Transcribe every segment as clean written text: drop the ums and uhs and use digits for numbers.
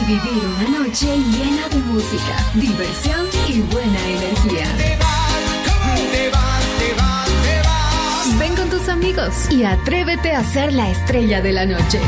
vivir una noche llena de música, diversión y buena energía. Ven con tus amigos y atrévete a ser la estrella de la noche.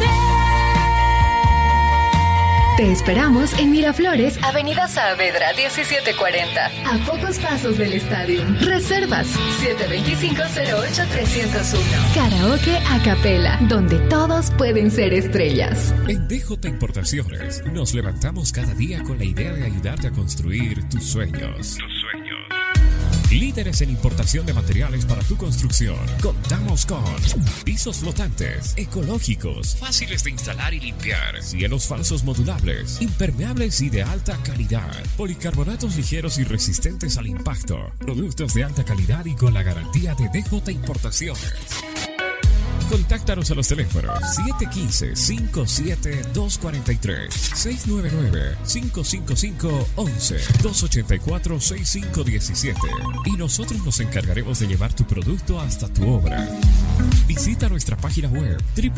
Te esperamos en Miraflores, Avenida Saavedra 1740, a pocos pasos del estadio. Reservas 725-08-301. Karaoke a capela, donde todos pueden ser estrellas. En DJ Importaciones nos levantamos cada día con la idea de ayudarte a construir tus sueños. Líderes en importación de materiales para tu construcción. Contamos con pisos flotantes, ecológicos, fáciles de instalar y limpiar, cielos falsos modulables, impermeables y de alta calidad, policarbonatos ligeros y resistentes al impacto, productos de alta calidad y con la garantía de DJ Importaciones. Contáctanos a los teléfonos 715-57-243, 699-555-11, 284-6517 y nosotros nos encargaremos de llevar tu producto hasta tu obra. Visita nuestra página web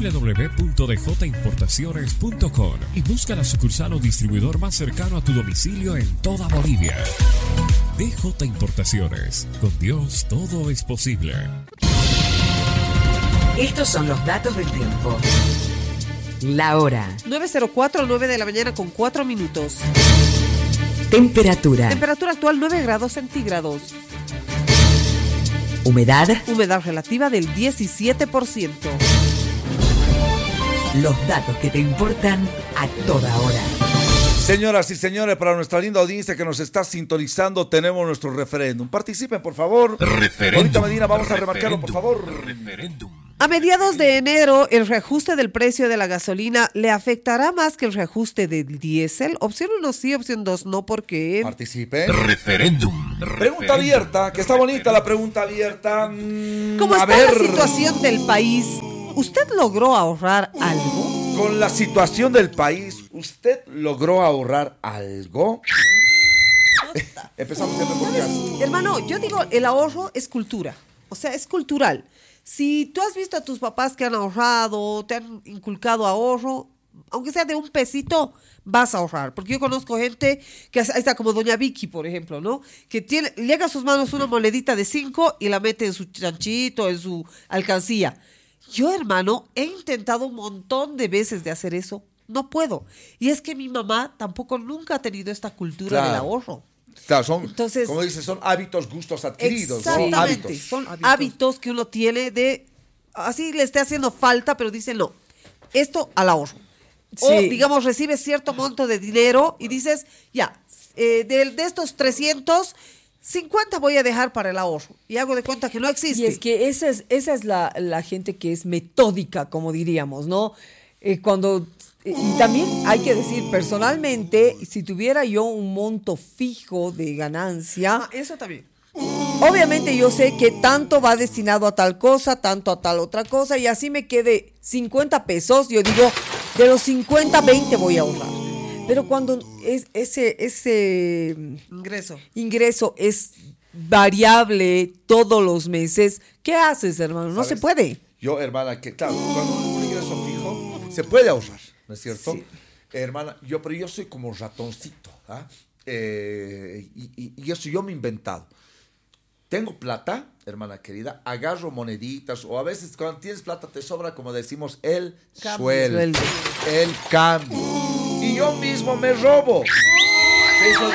www.djimportaciones.com y busca la sucursal o distribuidor más cercano a tu domicilio en toda Bolivia. DJ Importaciones. Con Dios todo es posible. Estos son los datos del tiempo. La hora. 9:04, 9 de la mañana con 4 minutos. Temperatura. Temperatura actual 9 grados centígrados. Humedad. Humedad relativa del 17%. Los datos que te importan a toda hora. Señoras y señores, para nuestra linda audiencia que nos está sintonizando, tenemos nuestro referéndum. Participen, por favor. Referéndum. Ahorita, Medina, vamos a remarcarlo, por favor. Referéndum. A mediados de enero, el reajuste del precio de la gasolina le afectará más que el reajuste del diésel. Opción 1 sí, opción 2 no, porque... Participen. Referéndum. Pregunta abierta, que está bonita la pregunta abierta. ¿Cómo está la situación del país? ¿Usted logró ahorrar algo? Con la situación del país, ¿usted logró ahorrar algo? Empezamos siempre por caso. Hermano, yo digo, el ahorro es cultura. O sea, es cultural. Si tú has visto a tus papás que han ahorrado, te han inculcado ahorro, aunque sea de un pesito, vas a ahorrar. Porque yo conozco gente que ahí está como doña Vicky, por ejemplo, ¿no? Que llega a sus manos una monedita de 5 y la mete en su chanchito, en su alcancía. Yo, hermano, he intentado un montón de veces de hacer eso. No puedo. Y es que mi mamá tampoco nunca ha tenido esta cultura del ahorro. Claro, son, entonces, como dices, son hábitos, gustos adquiridos. Exactamente, ¿no? son hábitos que uno tiene de, así le esté haciendo falta, pero dice no, esto al ahorro. Sí. O, digamos, recibes cierto monto de dinero y dices, ya, de estos 350 voy a dejar para el ahorro. Y hago de cuenta que no existe. Y es que esa es la gente que es metódica, como diríamos, ¿no? Y también hay que decir, personalmente, si tuviera yo un monto fijo de ganancia... eso también. Obviamente yo sé que tanto va destinado a tal cosa, tanto a tal otra cosa, y así me quede 50 pesos, yo digo, de los 50, 20 voy a ahorrar. Pero cuando ese ingreso es variable todos los meses, ¿qué haces, hermano? No se puede. Yo, hermana, que claro, cuando un ingreso fijo, se puede ahorrar, ¿no es cierto? Sí. Hermana, pero yo soy como ratoncito, ¿ah? Y eso yo me he inventado. Tengo plata, hermana querida, agarro moneditas, o a veces cuando tienes plata te sobra, como decimos, el sueldo, el cambio. Y yo mismo me robo. Se hizo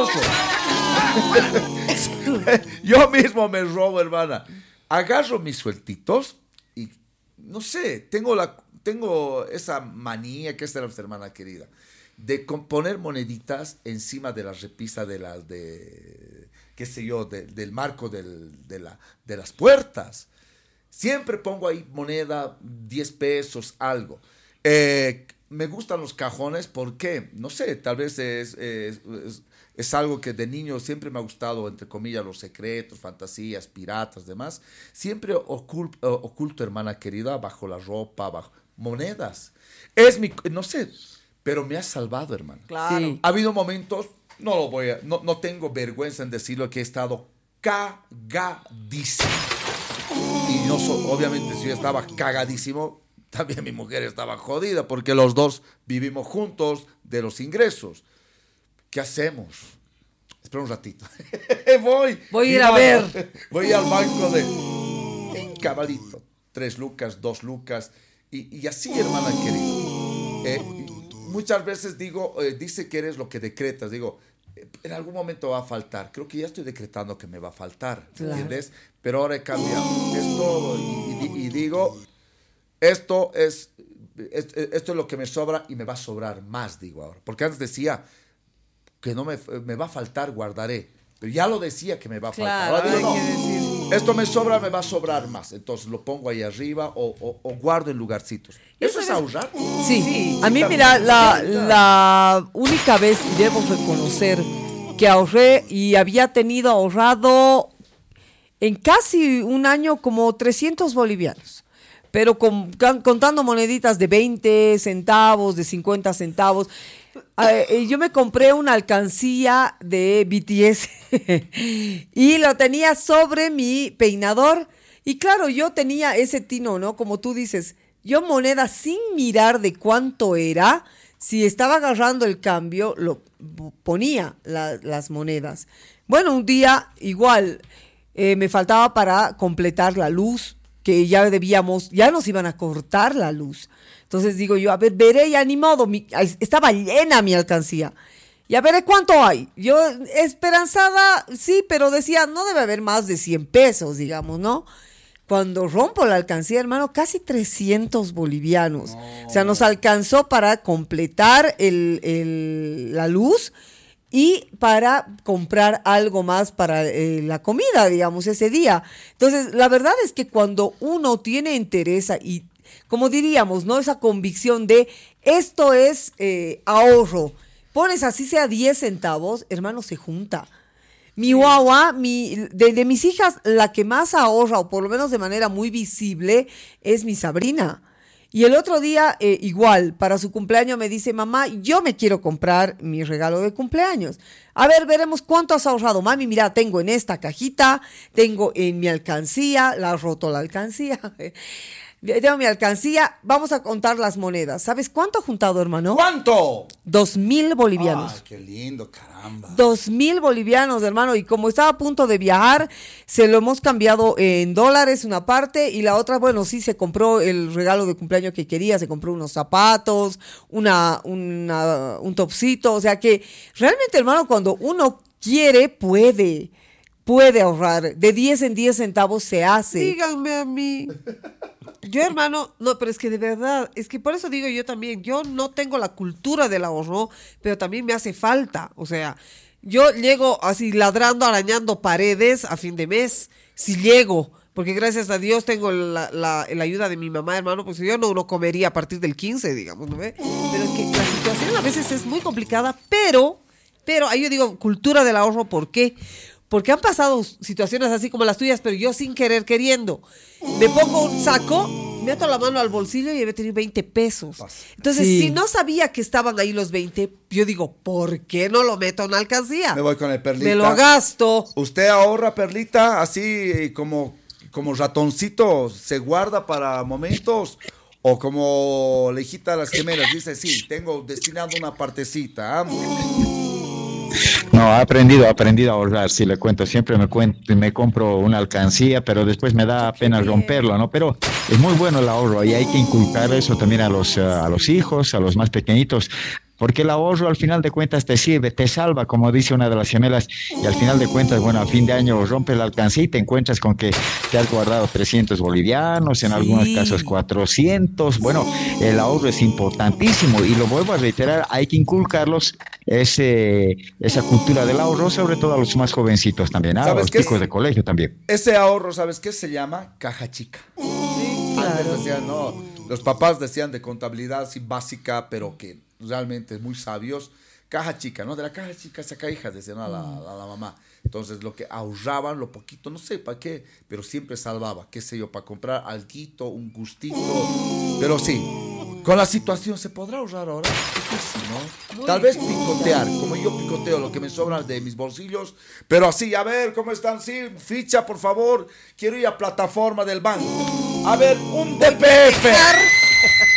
bien soso. Yo mismo me robo, hermana. Agarro mis sueltitos y, no sé, tengo esa manía, que es de nuestra hermana querida, de poner moneditas encima de la repisa qué sé yo, del marco de las puertas. Siempre pongo ahí moneda, 10 pesos, algo. Me gustan los cajones porque, no sé, tal vez es algo que de niño siempre me ha gustado, entre comillas, los secretos, fantasías, piratas, demás. Siempre oculto, hermana querida, bajo la ropa, bajo monedas. No sé, pero me ha salvado, hermano. Claro. Sí. Ha habido momentos, no tengo vergüenza en decirlo, que he estado cagadísimo. Y obviamente, si yo estaba cagadísimo, también mi mujer estaba jodida porque los dos vivimos juntos de los ingresos. ¿Qué hacemos? Espera un ratito. Voy a ir a ver. Voy al banco de cabalito. 3 lucas, 2 lucas. Y así, hermana querida. Muchas veces dice que eres lo que decretas. Digo, en algún momento va a faltar. Creo que ya estoy decretando que me va a faltar. Claro. ¿Entiendes? Pero ahora he cambiado. Esto, y digo, esto es lo que me sobra y me va a sobrar más, digo ahora. Porque antes decía que no me va a faltar, guardaré. Pero ya lo decía que me va a faltar. Claro, Ahora digo, hay que decir. esto me sobra, me va a sobrar más. Entonces lo pongo ahí arriba o guardo en lugarcitos. ¿Eso es ahorrar? Sí. A mí, mira, la única vez, debo reconocer, que ahorré y había tenido ahorrado en casi un año como 300 bolivianos. Pero contando moneditas de 20 centavos, de 50 centavos. Yo me compré una alcancía de BTS y lo tenía sobre mi peinador. Y claro, yo tenía ese tino, ¿no? Como tú dices, yo moneda sin mirar de cuánto era. Si estaba agarrando el cambio, lo ponía las monedas. Bueno, un día igual me faltaba para completar la luz, que ya nos iban a cortar la luz. Entonces digo yo, a ver, veré, ya ni modo, estaba llena mi alcancía. Ya veré cuánto hay. Yo esperanzada, sí, pero decía, no debe haber más de 100 pesos, digamos, ¿no? Cuando rompo la alcancía, hermano, casi 300 bolivianos. No. O sea, nos alcanzó para completar la luz y para comprar algo más para la comida, digamos, ese día. Entonces, la verdad es que cuando uno tiene entereza y, como diríamos, ¿no? Esa convicción de esto es ahorro, pones así sea 10 centavos, hermano, se junta. Mi guagua, de mis hijas, la que más ahorra, o por lo menos de manera muy visible, es mi sobrina. Y el otro día, igual, para su cumpleaños me dice, mamá, yo me quiero comprar mi regalo de cumpleaños. A ver, veremos cuánto has ahorrado. Mami, mira, tengo en esta cajita, tengo en mi alcancía, la ha roto la alcancía. Tengo mi alcancía, vamos a contar las monedas. ¿Sabes cuánto ha juntado, hermano? ¿Cuánto? 2,000 bolivianos. Ay, qué lindo, caramba. 2,000 bolivianos, hermano. Y como estaba a punto de viajar, se lo hemos cambiado en dólares una parte y la otra, bueno, sí, se compró el regalo de cumpleaños que quería. Se compró unos zapatos, un topsito. O sea que realmente, hermano, cuando uno quiere, puede ahorrar. De 10 en 10 centavos se hace. Díganme a mí. Yo, hermano, no, pero es que de verdad, es que por eso digo yo también, yo no tengo la cultura del ahorro, pero también me hace falta. O sea, yo llego así ladrando, arañando paredes a fin de mes, si llego, porque gracias a Dios tengo la ayuda de mi mamá, hermano, pues yo no comería a partir del 15, digamos, ¿no ve? Pero es que la situación a veces es muy complicada, pero ahí yo digo, cultura del ahorro, ¿por qué? Porque han pasado situaciones así como las tuyas, pero yo sin querer, queriendo. Me pongo un saco, meto la mano al bolsillo y he tenido 20 pesos. Entonces, si no sabía que estaban ahí los 20, yo digo, ¿por qué no lo meto en alcancía? Me voy con el Perlita. Me lo gasto. ¿Usted ahorra, Perlita, así como ratoncito, se guarda para momentos? O como la hijita de las gemelas, dice, sí, tengo destinado una partecita. No, he aprendido a ahorrar, si le cuento, siempre me compro una alcancía, pero después me da pena romperlo, ¿no? Pero es muy bueno el ahorro y hay que inculcar eso también a los hijos, a los más pequeñitos, porque el ahorro al final de cuentas te sirve, te salva, como dice una de las gemelas, y al final de cuentas, bueno, a fin de año rompes la alcancía y te encuentras con que te has guardado 300 bolivianos, en algunos casos 400, bueno, el ahorro es importantísimo y lo vuelvo a reiterar, hay que inculcarlos esa cultura del ahorro, sobre todo a los más jovencitos también, a los chicos de colegio también. Ese ahorro, ¿sabes qué se llama? Caja chica. Sí, claro. Antes decían, no, los papás decían de contabilidad así básica, pero que realmente muy sabios, caja chica, ¿no? De la caja chica saca hijas, decían a la mamá. Entonces, lo que ahorraban, lo poquito, no sé para qué, pero siempre salvaba, qué sé yo, para comprar alguito, un gustito. Pero sí, con la situación, ¿se podrá ahorrar ahora? Difícil, ¿no? Tal vez picotear, como yo picoteo lo que me sobra de mis bolsillos, pero así, a ver, ¿cómo están? Sí, ficha, por favor, quiero ir a plataforma del banco. A ver, un DPF.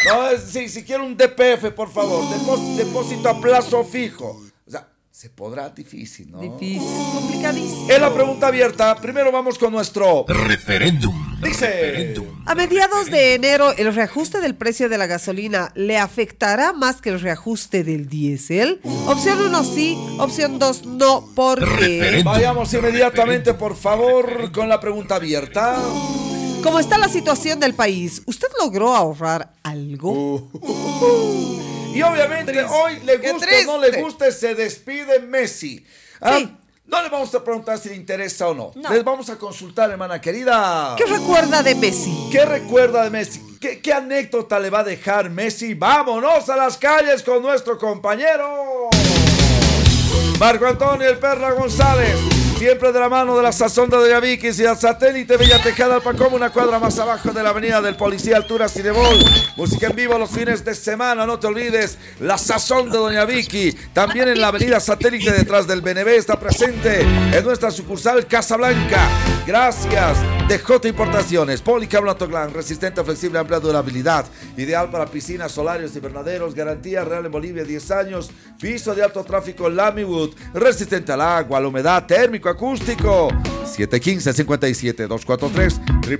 No, sí, si quiero un DPF, por favor, depósito a plazo fijo. O sea, se podrá difícil, ¿no? Difícil, complicadísimo. En la pregunta abierta, primero vamos con nuestro Referéndum. Dice, A mediados de enero, ¿el reajuste del precio de la gasolina le afectará más que el reajuste del diésel? Opción 1 sí, opción 2 no, ¿por qué? vayamos inmediatamente, por favor, con la pregunta abierta. ¿Cómo está la situación del país? ¿Usted logró ahorrar algo? Y obviamente Triste. hoy, le Qué guste o no le triste. guste, se despide Messi. Ah, Sí. No le vamos a preguntar si le interesa o no. No. Les vamos a consultar, hermana querida. ¿Qué recuerda de Messi? ¿Qué recuerda de Messi? ¿Qué anécdota le va a dejar Messi? ¡Vámonos a las calles con nuestro compañero Marco Antonio El Perla González! Siempre de la mano de la Sazón de Doña Vicky y al satélite Bella Tejada Alpacoma, una cuadra más abajo de la avenida del Policía Altura Cinebol. Música en vivo los fines de semana, no te olvides, la Sazón de Doña Vicky. También en la avenida Satélite detrás del BNB está presente en nuestra sucursal Casablanca. Gracias. DJ Importaciones, Policarbon Autoglan, resistente, flexible, amplia durabilidad, ideal para piscinas, solarios, invernaderos, garantía real en Bolivia 10 años, piso de alto tráfico Lamywood, resistente al agua, a la humedad, térmico, acústico, 715-57-243,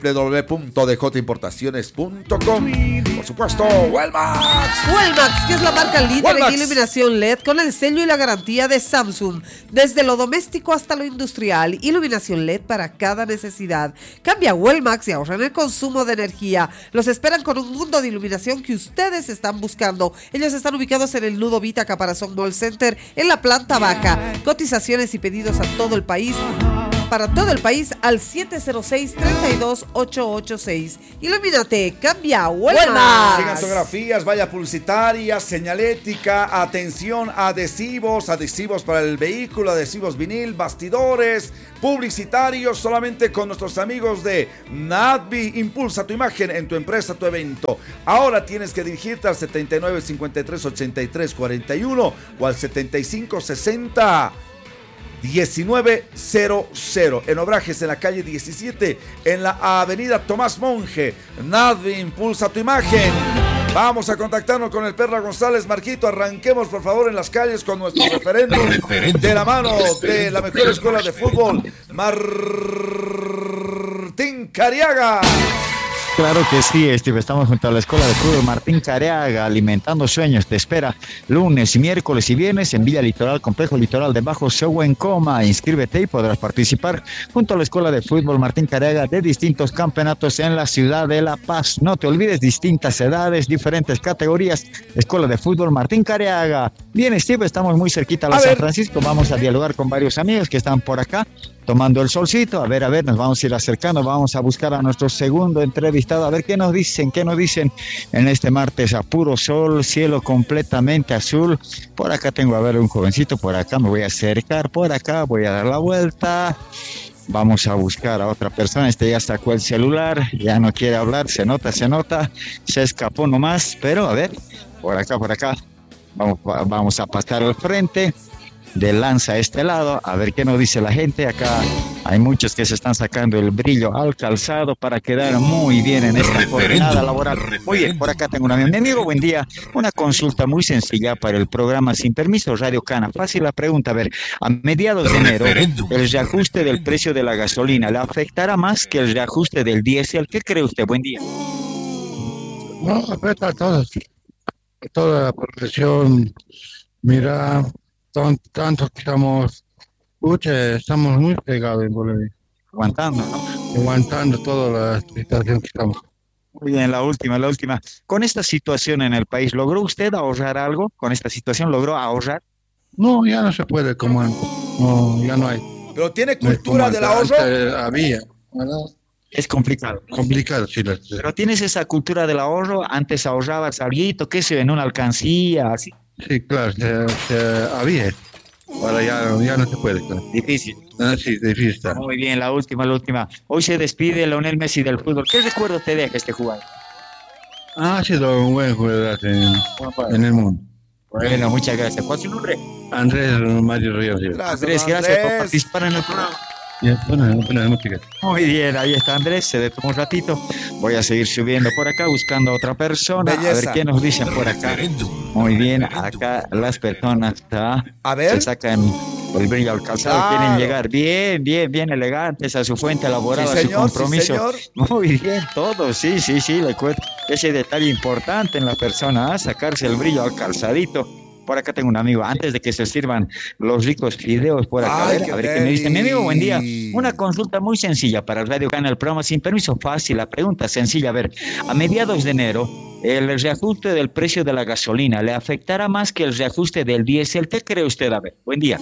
www.djimportaciones.com. Por supuesto, Wellmax. Wellmax, que es la marca líder Wellmax. en iluminación LED con el sello y la garantía de Samsung. Desde lo doméstico hasta lo industrial, iluminación LED para cada necesidad. Cambia a Wellmax y ahorra en el consumo de energía. Los esperan con un mundo de iluminación que ustedes están buscando. Ellos están ubicados en el Nudo Vita Caparazón Mall Center, en la planta baja. Cotizaciones y pedidos a todo el país. Para todo el país al 706-32886. Ilumínate, cambia Wellmax. Gigantografías, valla publicitaria, señalética, atención, adhesivos para el vehículo, adhesivos vinil, bastidores, publicitarios, solamente con nuestros amigos de Nadvi. Impulsa tu imagen en tu empresa, tu evento. Ahora tienes que dirigirte al 7953-8341 o al 7560-1900 en Obrajes, en la calle 17, en la avenida Tomás Monge. Nadie impulsa tu imagen. Vamos a contactarnos con el Perla González. Marquito, arranquemos por favor en las calles con nuestro referéndum de la mano de la mejor escuela de fútbol, Martín Cariaga. Claro que sí, Steve. Estamos junto a la Escuela de Fútbol Martín Cariaga, alimentando sueños. Te espera lunes, miércoles y viernes en Villa Litoral, Complejo Litoral de Bajo Sehuencoma. Inscríbete y podrás participar junto a la Escuela de Fútbol Martín Cariaga de distintos campeonatos en la ciudad de La Paz. No te olvides, distintas edades, diferentes categorías. Escuela de Fútbol Martín Cariaga. Bien, Steve, estamos muy cerquita a la San Francisco. Vamos a dialogar con varios amigos que están por acá tomando el solcito. A ver, nos vamos a ir acercando. Vamos a buscar a nuestro segundo entrevistado. A ver qué nos dicen en este martes a puro sol, cielo completamente azul. Por acá tengo a ver un jovencito, por acá me voy a acercar, por acá voy a dar la vuelta. Vamos a buscar a otra persona. Este ya sacó el celular, ya no quiere hablar, se nota, se escapó nomás, pero a ver, por acá. Vamos a pasar al frente. De lanza a este lado, a ver qué nos dice la gente. Acá hay muchos que se están sacando el brillo al calzado para quedar muy bien en esta jornada laboral. Muy bien, por acá tengo un amigo. Mi amigo, buen día. Una consulta muy sencilla para el programa Sin Permiso Radio Cana. Fácil la pregunta, a ver, a mediados de enero, el reajuste del precio de la gasolina, ¿le afectará más que el reajuste del diésel? ¿Qué cree usted? Buen día. No, afecta a todos. Toda la profesión, mira, tanto que estamos muy pegados en Bolivia. Aguantando, ¿no? Aguantando toda la situación que estamos. Muy bien, la última. Con esta situación en el país, ¿logró usted ahorrar algo? ¿Con esta situación logró ahorrar? No, ya no se puede como antes. No, ya no hay. Pero tiene cultura del ahorro. Había, ¿verdad? Es complicado. Complicado, sí. Pero tienes esa cultura del ahorro. Antes ahorrabas algo, qué sé, en una alcancía, así. Sí, claro, había. Ahora ya no se puede, claro. Difícil. Sí, difícil está. Muy bien, la última. Hoy se despide Lionel Messi del fútbol. ¿Qué recuerdo te deja este jugador? Ha sido un buen jugador en el mundo. Bueno, muchas gracias. ¿Cuál es su nombre? Andrés Mario Ríos. Andrés, gracias por participar en el programa. Ya, bueno, música. Muy bien, ahí está Andrés, se detuvo un ratito. Voy a seguir subiendo por acá, buscando a otra persona. Belleza. A ver qué nos dicen por acá. Muy bien, acá las personas A ver. se sacan el brillo al calzado, Claro. quieren llegar bien elegantes a su fuente laboral, Sí, a su señor, sí, compromiso. señor. Muy bien, todo, sí, le cuento. Ese detalle importante en la persona, sacarse el brillo al calzadito. Por acá tengo un amigo, antes de que se sirvan los ricos fideos por acá, Ay, a ver qué me dice. Mi amigo, buen día. deli. Una consulta muy sencilla para Radio Canal, el programa sin permiso fácil. La pregunta sencilla, a ver, a mediados de enero, el reajuste del precio de la gasolina le afectará más que el reajuste del diésel. ¿Qué cree usted? A ver, buen día.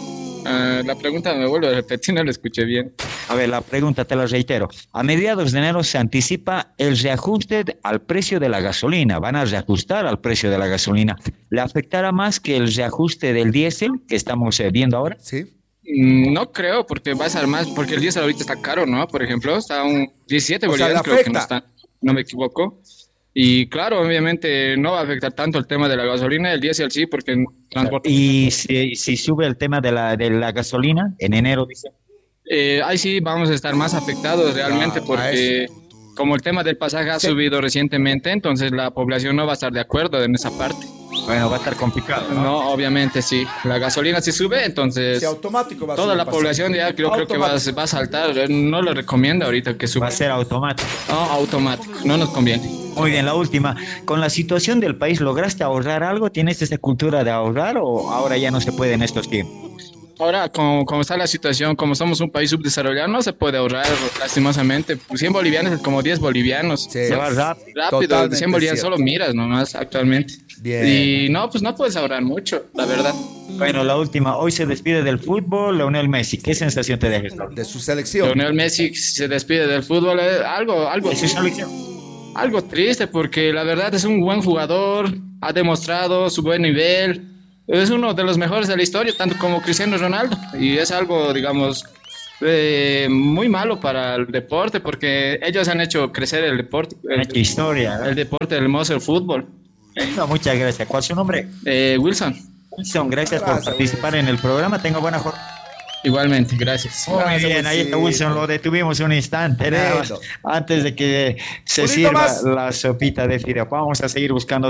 La pregunta me vuelvo a repetir, no la escuché bien. A ver, la pregunta te la reitero. A mediados de enero se anticipa el reajuste al precio de la gasolina. Van a reajustar al precio de la gasolina. ¿Le afectará más que el reajuste del diésel que estamos viendo ahora? Sí. No creo, porque va a ser más, porque el diésel ahorita está caro, ¿no? Por ejemplo, está a un 17 O sea, bolivianos, le creo que no afecta. está, no me equivoco. Y claro, obviamente no va a afectar tanto el tema de la gasolina, el diésel sí, porque transporte. Y si sube el tema de la gasolina en enero, dice. Ahí sí vamos a estar más afectados realmente, Claro, porque como el tema del pasaje ha subido recientemente, entonces la población no va a estar de acuerdo en esa parte. Bueno, va a estar complicado, ¿no? No, obviamente sí. La gasolina sí sube, entonces Sí, automático va a toda subir la el pasaje. población ya creo que va a saltar. No lo recomiendo ahorita que Va suba. a ser automático. No, automático, no nos conviene. Muy bien, la última. Con la situación del país, ¿lograste ahorrar algo? ¿Tienes esa cultura de ahorrar o ahora ya no se puede en estos tiempos? Ahora, como está la situación, como somos un país subdesarrollado, no se puede ahorrar, lastimosamente. 100 bolivianos es como 10 bolivianos. Sí. Se va rápido. Rápido, Totalmente 100 bolivianos cierto. solo miras nomás actualmente. Bien. Y no, pues no puedes ahorrar mucho, la verdad. Bueno, la última. Hoy se despide del fútbol Lionel Messi. ¿Qué sensación te deja esto? De su selección. Lionel Messi se despide del fútbol, algo ¿De su selección? algo triste porque la verdad es un buen jugador, ha demostrado su buen nivel, es uno de los mejores de la historia, tanto como Cristiano Ronaldo, y es algo, digamos, muy malo para el deporte porque ellos han hecho crecer el deporte, Han hecho historia. el deporte del hermoso el fútbol. No, muchas gracias. ¿Cuál es su nombre? Wilson, Wilson, gracias por Gracias, participar en el programa. Tenga buena jornada. igualmente, gracias. Muy Gracias, bien, ahí está Wilson. Wilson, lo detuvimos un instante nada más, Lindo. antes de que se Poquito sirva más. la sopita de fideo. Vamos a seguir buscando